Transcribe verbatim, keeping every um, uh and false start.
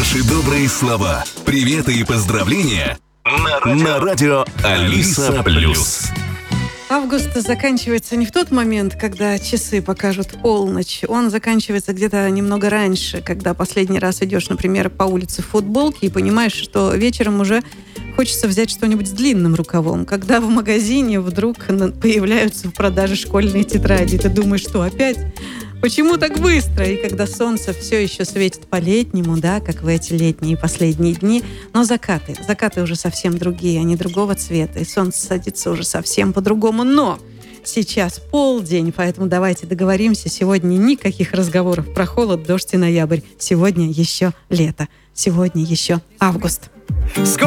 Ваши добрые слова, приветы и поздравления на радио, на радио Алиса Плюс. Август заканчивается не в тот момент, когда часы покажут полночь. Он заканчивается где-то немного раньше, когда последний раз идешь, например, по улице в футболке и понимаешь, что вечером уже хочется взять что-нибудь с длинным рукавом. Когда в магазине вдруг появляются в продаже школьные тетради, ты думаешь, что опять? Почему так быстро? И когда солнце все еще светит по-летнему, да, как в эти летние последние дни, но закаты, закаты уже совсем другие, они другого цвета, и солнце садится уже совсем по-другому. Но сейчас полдень, поэтому давайте договоримся, сегодня никаких разговоров про холод, дождь и ноябрь. Сегодня еще лето, сегодня еще август.